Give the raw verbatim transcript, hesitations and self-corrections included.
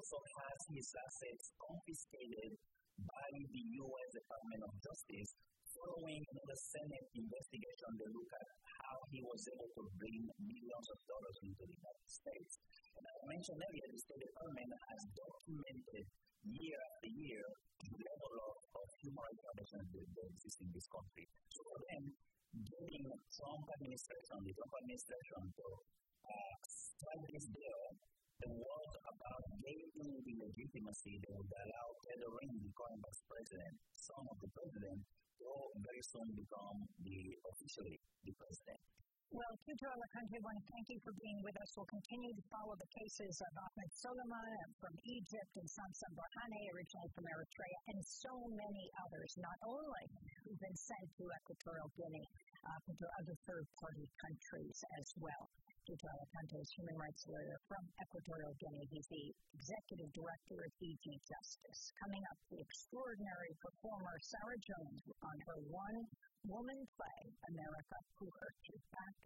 also has his assets confiscated by the U S Department of Justice following the Senate investigation to look at how he was able to bring millions of dollars into the United States. And as I mentioned earlier, the State Department has documented year after year the level of, of human rights violations that, that exist in this country. So for them, getting the Trump administration, the Trump administration to uh, strike this deal, the was about gaining the legitimacy that would allow Ted Ring, the current vice president, son of the president, to very soon become the officially the president. Well, Pedro Alicante, I want to thank you for being with us. We'll continue to follow the cases of Ahmed Soleiman from Egypt and Samson Bahane, originally from Eritrea, and so many others, not only who've been sent to Equatorial Guinea, uh, but to other third-party countries as well. Pedro Alicante is human rights lawyer from Equatorial Guinea. He's the executive director of E G Justice. Coming up, the extraordinary performer Sarah Jones on her one-woman play, America Who Hurt You. Back